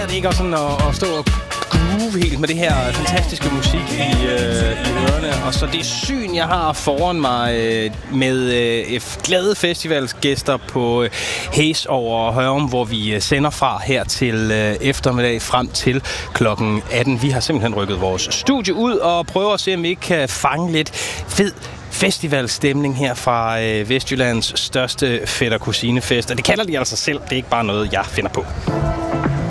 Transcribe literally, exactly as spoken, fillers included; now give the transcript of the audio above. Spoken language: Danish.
Er det ikke også sådan at, at stå og groove helt med det her fantastiske musik i, øh, i ørerne? Og så det syn, jeg har foran mig øh, med øh, glade festivalsgæster på øh, Haze over Hørum, hvor vi øh, sender fra her til øh, eftermiddag frem til klokken atten. Vi har simpelthen rykket vores studie ud og prøver at se, om vi ikke kan fange lidt fed festivalstemning her fra øh, Vestjyllands største fætter-kusinefest. Og det kalder de altså selv. Det er ikke bare noget, jeg finder på.